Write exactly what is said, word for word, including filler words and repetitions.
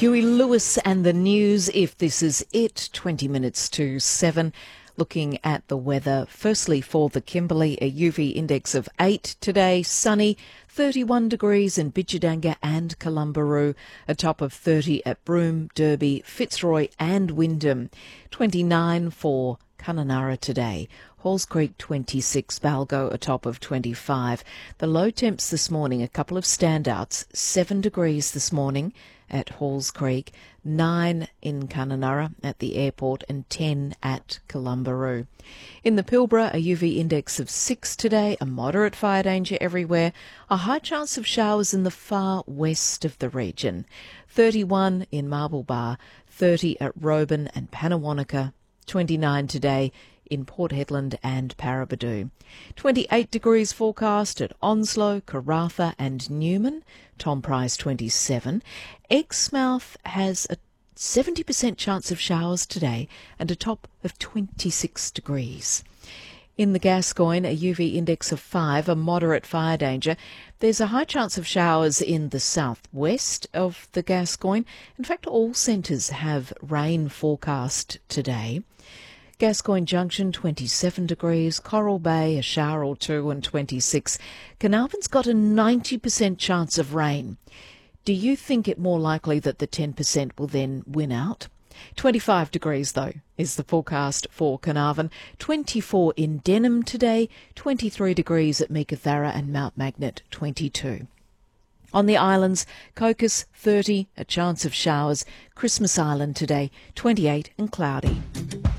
Huey Lewis and the news, if this is it, twenty minutes to seven. Looking at the weather, firstly for the Kimberley, a U V index of eight today, sunny, thirty-one degrees in Bidjadanga and Columbaroo, a top of thirty at Broome, Derby, Fitzroy and Wyndham, twenty-nine for Kununurra today. Halls Creek twenty-six, Balgo a top of twenty-five. The low temps this morning, a couple of standouts, seven degrees this morning at Halls Creek, nine in Kununurra at the airport and ten at Columbaroo. In the Pilbara, a U V index of six today, a moderate fire danger everywhere, a high chance of showers in the far west of the region. thirty-one in Marble Bar, thirty at Roban and Pannawonica, twenty-nine today in Port Hedland and Paraburdoo. twenty-eight degrees forecast at Onslow, Karratha and Newman. Tom Price twenty-seven. Exmouth has a seventy percent chance of showers today and a top of twenty-six degrees. In the Gascoyne, a U V index of five, a moderate fire danger. There's a high chance of showers in the southwest of the Gascoyne. In fact, all centres have rain forecast today. Gascoyne Junction, twenty-seven degrees. Coral Bay, a shower or two and twenty-six. Carnarvon's got a ninety percent chance of rain. Do you think it more likely that the ten percent will then win out? twenty-five degrees, though, is the forecast for Carnarvon. twenty-four in Denham today. twenty-three degrees at Meekatharra and Mount Magnet, twenty-two. On the islands, Cocos, thirty, a chance of showers. Christmas Island today, twenty-eight and cloudy.